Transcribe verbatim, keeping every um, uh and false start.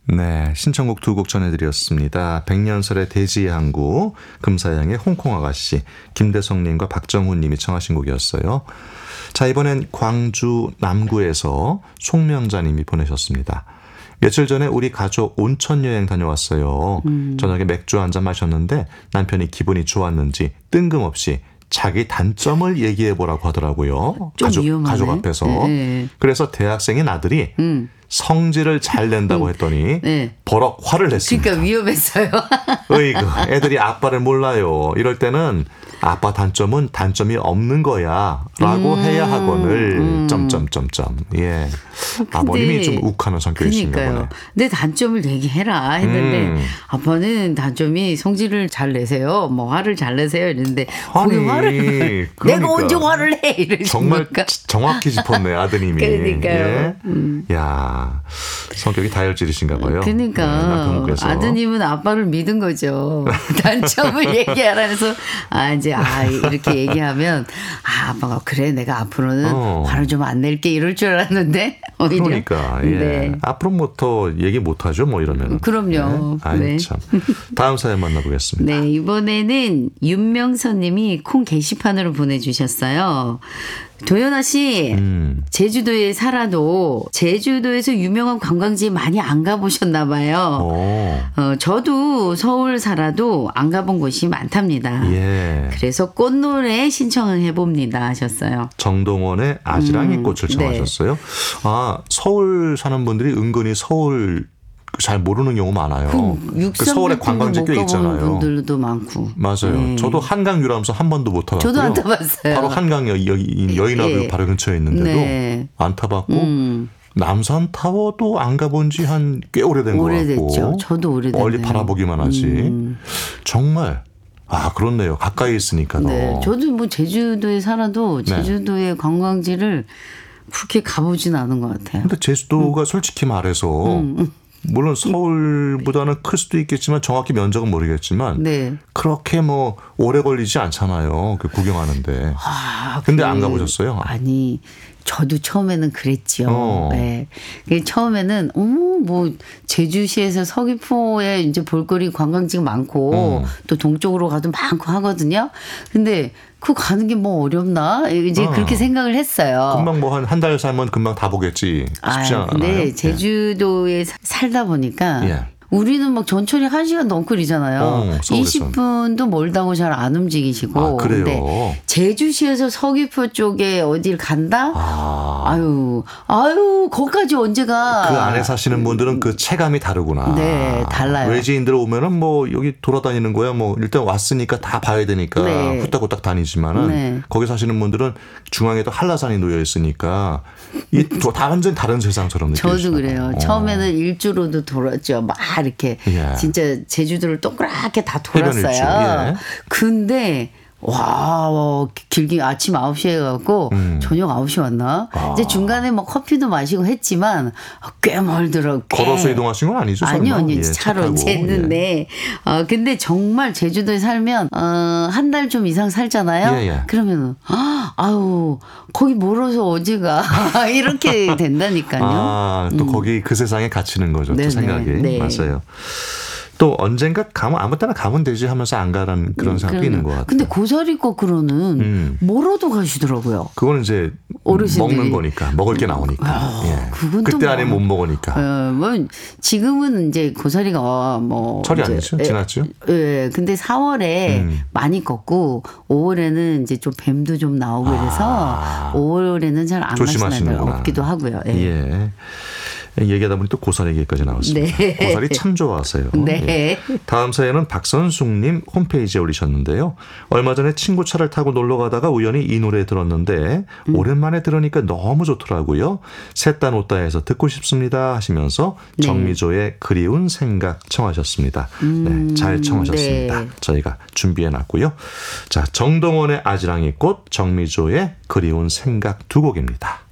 네, 신청곡 두 곡 전해드렸습니다. 백년설의 돼지의 항구, 금사양의 홍콩 아가씨, 김대성님과 박정훈님이 청하신 곡이었어요. 자, 이번엔 광주 남구에서 송명자님이 보내셨습니다. 며칠 전에 우리 가족 온천 여행 다녀왔어요. 음. 저녁에 맥주 한잔 마셨는데 남편이 기분이 좋았는지 뜬금없이 자기 단점을 얘기해보라고 하더라고요. 좀 가족, 위험하네. 가족 앞에서. 네. 그래서 대학생인 아들이 음. 성질을 잘 낸다고 음. 했더니 네. 버럭 화를 냈습니다. 그러니까 위험했어요. 어이구, 애들이 아빠를 몰라요. 이럴 때는 아빠 단점은 단점이 없는 거야 라고 음. 해야 하거늘 음. 점점점점. 예. 아버님이 좀 욱하는 성격이신가 보네. 내 단점을 얘기해라 했는데 음. 아빠는 단점이 성질을 잘 내세요. 뭐 화를 잘 내세요 이랬는데 아니, 화를 그러니까. 내가 언제 화를 해 이러시니까. 정말 정확히 짚었네 아드님이. 그러니까요. 예. 음. 야, 성격이 다혈질이신가 봐요. 그러니까 네, 아드님은 아빠를 믿은 거죠. 단점을 얘기하라 해서 아 이제 아 이렇게 얘기하면 아 아빠가 그래 내가 앞으로는 어. 화를 좀 안 낼게 이럴 줄 알았는데 오히려. 그러니까 예. 네. 앞으로 뭐 더 얘기 못하죠 뭐 이러면. 그럼요. 네. 아이, 네. 참. 다음 사연 만나보겠습니다. 네, 이번에는 윤명선님이 콩 게시판으로 보내주셨어요. 도연아 씨, 음. 제주도에 살아도 제주도에서 유명한 관광지 많이 안 가보셨나 봐요. 어, 저도 서울 살아도 안 가본 곳이 많답니다. 예. 그래서 꽃노래 신청을 해봅니다 하셨어요. 정동원의 아지랑이 음. 꽃을 청하셨어요. 네. 아, 서울 사는 분들이 은근히 서울 잘 모르는 경우 많아요. 그, 그 서울에 관광지 꽤 있잖아요. 분들도 많고. 맞아요. 네. 저도 한강 유람선 한 번도 못 타봤고요. 저도 안 타봤어요. 바로 한강 여, 여, 여인하고 네. 바로 근처에 있는데도 네. 안 타봤고 음. 남산 타워도 안 가본 지 한 꽤 오래된 것 같고. 오래됐죠. 저도 오래됐네요. 멀리 바라보기만 하지. 음. 정말 아 그렇네요. 가까이 있으니까 더. 네. 저도 뭐 제주도에 살아도 제주도의 네. 관광지를 그렇게 가보진 않은 것 같아요. 근데 제주도가 음. 솔직히 말해서 음, 음. 물론 서울보다는 클 수도 있겠지만 정확히 면적은 모르겠지만 네. 그렇게 뭐 오래 걸리지 않잖아요. 그 구경하는데. 아, 근데 그, 안 가보셨어요? 아니 저도 처음에는 그랬죠. 어. 네. 처음에는 어머 뭐 제주시에서 서귀포에 이제 볼거리 관광지가 많고 음. 또 동쪽으로 가도 많고 하거든요. 근데 그 가는 게 뭐 어렵나 이제 어. 그렇게 생각을 했어요. 금방 뭐 한 한 달 살면 금방 다 보겠지 싶지 않아요? 근데 제주도에 예. 살다 보니까. 예. 우리는 막 전철이 한 시간 넘거리잖아요. 어, 이십 분도 멀다고 잘 안 움직이시고. 아, 그래요? 근데 제주시에서 서귀포 쪽에 어딜 간다? 아. 아유, 아유, 거기까지 언제 가? 그 안에 사시는 분들은 그 체감이 다르구나. 네, 달라요. 외지인들 오면은 뭐 여기 돌아다니는 거야. 뭐 일단 왔으니까 다 봐야 되니까 네. 후딱후딱 다니지만은 네. 거기 사시는 분들은 중앙에도 한라산이 놓여 있으니까 이 다 완전 다른 세상처럼 느껴요. 저도 그래요. 어. 처음에는 일주로도 돌았죠. 막 이렇게 예. 진짜 제주도를 동그랗게 다 돌았어요. 예. 근데 와, 길게 아침 아홉 시에 가고 음. 저녁 아홉 시 왔나? 아. 이제 중간에 뭐 커피도 마시고 했지만 꽤 멀더라고요. 걸어서 이동하신 건 아니죠? 아니요, 아니요. 예, 차로 이제 했는데. 예. 어, 근데 정말 제주도에 살면, 어, 한 달 좀 이상 살잖아요? 예, 예. 그러면, 아, 아유, 거기 멀어서 어디 가? 이렇게 된다니까요. 아, 또 음. 거기 그 세상에 갇히는 거죠. 네네. 또 생각이. 네. 맞아요. 또 언젠가 가면 아무 때나 가면 되지 하면서 안 가라는 그런 생각도 있는 것 같아요. 근데 고사리 거꾸로는 음. 멀어도 가시더라고요. 그거는 이제 어르신들이. 먹는 거니까 먹을 게 나오니까. 아, 예. 그때 안에 못 먹으니까. 어, 뭐 지금은 이제 고사리가 뭐 철이 아니죠? 지났죠? 예. 근데 사월에 음. 많이 걷고 오월에는 이제 좀 뱀도 좀 나오고 그래서 아. 오월에는 잘 안 가시는 날 없기도 하고요. 예. 예. 얘기하다 보니 또 고사리 얘기까지 나왔습니다. 네. 고사리 참 좋아하세요. 네. 예. 다음 사연은 박선숙님 홈페이지에 올리셨는데요. 얼마 전에 친구 차를 타고 놀러 가다가 우연히 이 노래 들었는데 음. 오랜만에 들으니까 너무 좋더라고요. 셋다 놓다 해서 듣고 싶습니다 하시면서 네. 정미조의 그리운 생각 청하셨습니다. 음. 네, 잘 청하셨습니다. 네. 저희가 준비해놨고요. 자, 정동원의 아지랑이 꽃, 정미조의 그리운 생각 두 곡입니다.